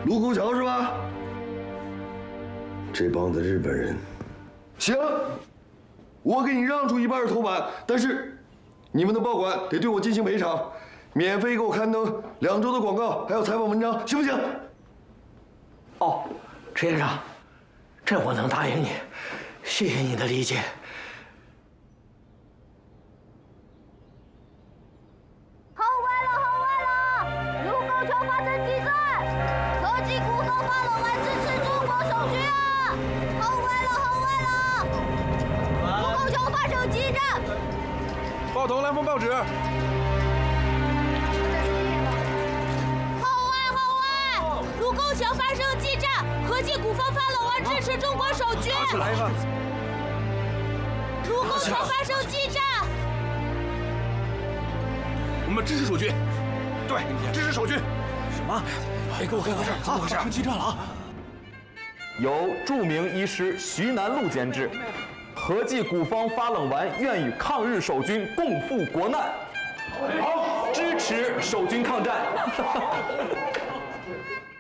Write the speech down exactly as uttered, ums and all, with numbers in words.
卢沟桥是吧？这帮子日本人，行，我给你让出一半的头版，但是你们的报馆得对我进行赔偿，免费给我刊登两周的广告，还有采访文章，行不行？ 哦，陈先生，这我能答应你，谢谢你的理解。 报头来封报纸。 号外号外！卢沟桥发生激战，和记股份发了完支持中国守军。 拿起来一个。 卢沟桥发生激战。 我们支持守军。对，支持守军。 什么？哎，给我看看这儿，怎么回事？激战了啊！ 由著名医师徐南路监制。 合记古方发冷丸愿与抗日守军共赴国难，好，支持守军抗战。